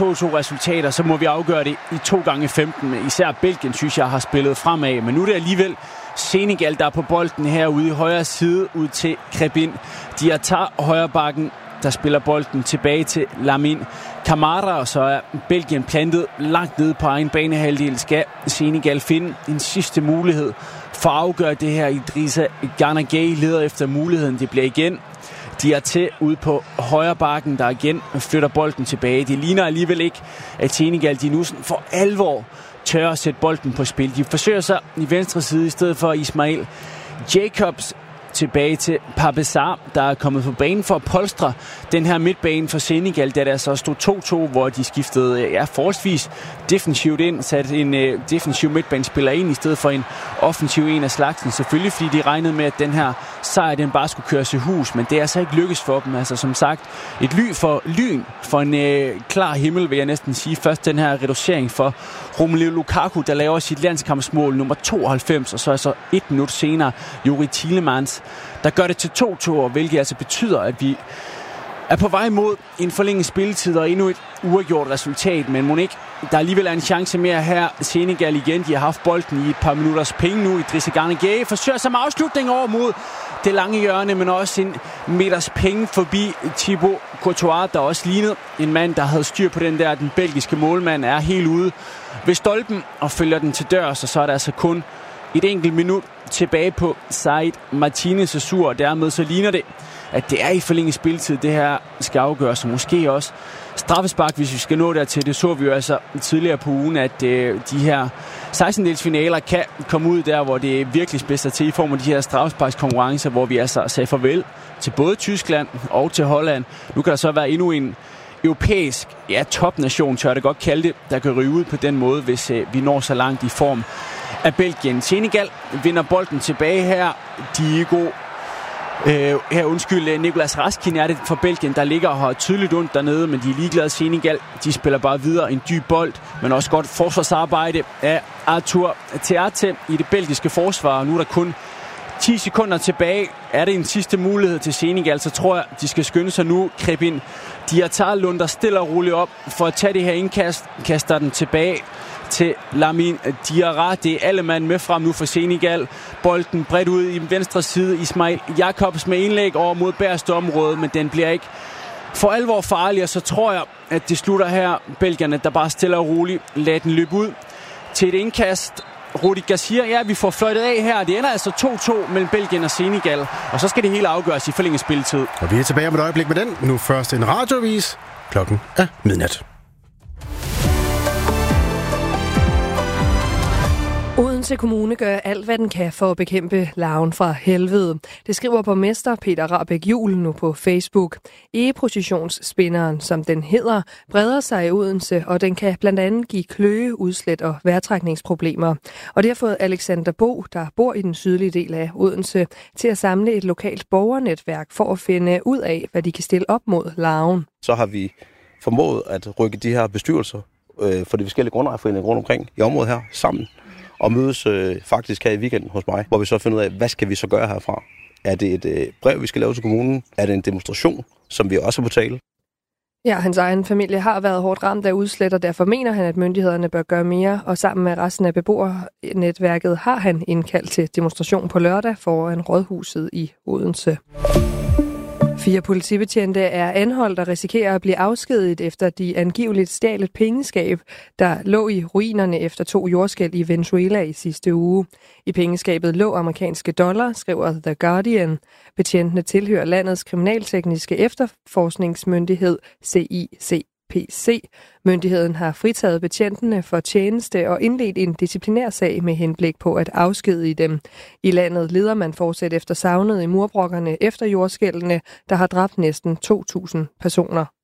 2-2 resultater, så må vi afgøre det i 2x15. Især Belgien, synes jeg, har spillet fremad. Men nu er det alligevel Senegal, der er på bolden herude i højre side, ud til Krebin. Diatta højre bakken, der spiller bolden tilbage til Lamine Camara, og så er Belgien plantet langt nede på egen banehalvdel. Skal Senegal finde en sidste mulighed for at afgøre det her? Idrissa Gana Gueye leder efter muligheden. Det bliver igen Diatta ude på højre bakken, der igen flytter bolden tilbage. Det ligner alligevel ikke, at Senegal de nu for alvor tør at sætte bolden på spil. De forsøger sig i venstre side i stedet for Ismail Jacobs. Tilbage til Pabessar, der er kommet på banen for at polstre den her midtbane for Senegal, da der så stod 2-2, hvor de skiftede forholdsvis defensivt ind, satte en defensiv midtbanespiller ind i stedet for en offensiv en af slagsen. Selvfølgelig fordi de regnede med, at den her sejr den bare skulle køres i hus, men det er altså ikke lykkes for dem. Altså som sagt, et lyn for en klar himmel, vil jeg næsten sige. Først den her reducering for Romelu Lukaku, der laver sit landskampsmål nummer 92, og så altså 1 minut senere Youri Tielemans, der gør det til 2-2, hvilket altså betyder, at vi er på vej mod en forlænget spilletid og endnu et uafgjort resultat. Men Monique, der alligevel er en chance mere her. Senegal igen, de har haft bolden i et par minutters penge nu. Idrissa Gana Gueye forsøger sig med afslutning over mod det lange hjørne, men også en meters penge forbi Thibaut Courtois, der også lignede en mand, der havde styr på den der. Den belgiske målmand er helt ude ved stolpen og følger den til dørs, og så er der altså kun et enkelt minut tilbage på Said Martinez' sur, og dermed så ligner det, at det er i forlænget spilletid, det her skal afgøres, og måske også straffespark, hvis vi skal nå dertil. Det så vi jo altså tidligere på ugen, at de her 16-delsfinaler kan komme ud der, hvor det virkelig spidser til i form af de her straffesparkskonkurrencer, hvor vi altså sagde farvel til både Tyskland og til Holland. Nu kan der så være endnu en europæisk topnation, tør jeg det godt kalde det, der kan ryge ud på den måde, hvis vi når så langt i form af Belgien. Senegal vinder bolden tilbage her. Diego Nicolas Raskin er det for Belgien, der ligger og har tydeligt ondt dernede, men de er ligeglade. Senegal, de spiller bare videre en dyb bold, men også godt forsvarsarbejde af Arthur Theate i det belgiske forsvar. Nu er der kun 10 sekunder tilbage. Er det en sidste mulighed til Senegal, så tror jeg, de skal skynde sig nu. Krebin Diatta lunder stille og roligt op for at tage det her indkast, kaster den tilbage til Lamine Diarra. Det er alle mand med frem nu for Senegal. Bolden bredt ud i venstre side. Ismail Jacobs med indlæg over mod bagerste område, men den bliver ikke for alvor farlig, og så tror jeg, at det slutter her. Belgierne, der bare stille og roligt lader den løbe ud til et indkast. Rudi Garcia, vi får fløjtet af her. Det ender altså 2-2 mellem Belgien og Senegal, og så skal det hele afgøres i forlænget spilletid. Og vi er tilbage om et øjeblik med den. Nu først en radioavis. Klokken er midnat. Odense Kommune gør alt, hvad den kan for at bekæmpe larven fra helvede. Det skriver borgmester Peter Rahbæk Juhl nu på Facebook. Egeprocessionsspinderen, som den hedder, breder sig i Odense, og den kan blandt andet give kløe, udslæt og vejrtrækningsproblemer. Og det har fået Alexander Bo, der bor i den sydlige del af Odense, til at samle et lokalt borgernetværk for at finde ud af, hvad de kan stille op mod larven. Så har vi formået at rykke de her bestyrelser for de forskellige grundejerforeninger rundt omkring i området her sammen. Og mødes faktisk her i weekenden hos mig, hvor vi så finder ud af, hvad skal vi så gøre herfra? Er det et brev, vi skal lave til kommunen? Er det en demonstration, som vi også er på tale? Ja, hans egen familie har været hårdt ramt af udslæt, og derfor mener han, at myndighederne bør gøre mere. Og sammen med resten af beboernetværket har han indkaldt til demonstration på lørdag foran Rådhuset i Odense. 4 politibetjente er anholdt og risikerer at blive afskediget, efter de angiveligt stjal et pengeskab, der lå i ruinerne efter 2 jordskælv i Venezuela i sidste uge. I pengeskabet lå amerikanske dollar, skriver The Guardian. Betjentene tilhører landets kriminaltekniske efterforskningsmyndighed CICPC. Myndigheden har fritaget betjentene for tjeneste og indledt en disciplinærsag med henblik på at afskedige dem. I landet leder man fortsat efter savnet i murbrokkerne efter jordskælvene, der har dræbt næsten 2.000 personer.